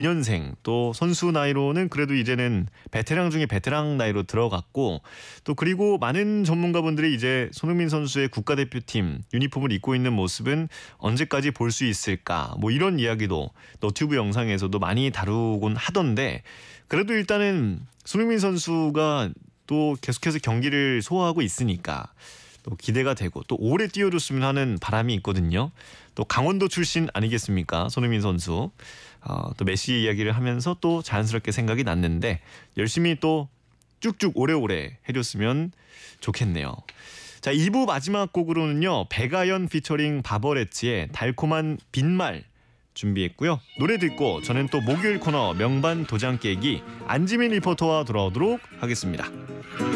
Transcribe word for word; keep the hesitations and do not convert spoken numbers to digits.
년생 또 선수 나이로는 그래도 이제는 베테랑 중에 베테랑 나이로 들어갔고 또 그리고 많은 전문가분들이 이제 손흥민 선수의 국가대표팀 유니폼을 입고 있는 모습은 언제까지 볼 수 있을까 뭐 이런 이야기도 너튜브 영상에서도 많이 다루곤 하던데 그래도 일단은 손흥민 선수가 또 계속해서 경기를 소화하고 있으니까 또 기대가 되고 또 오래 뛰어줬으면 하는 바람이 있거든요. 또 강원도 출신 아니겠습니까? 손흥민 선수. 어, 또 메시 이야기를 하면서 또 자연스럽게 생각이 났는데 열심히 또 쭉쭉 오래오래 해줬으면 좋겠네요. 자, 이 부 마지막 곡으로는요. 백아연 피처링 바버레츠의 달콤한 빈말 준비했고요. 노래 듣고 저는 또 목요일 코너 명반 도장 깨기 안지민 리포터와 돌아오도록 하겠습니다.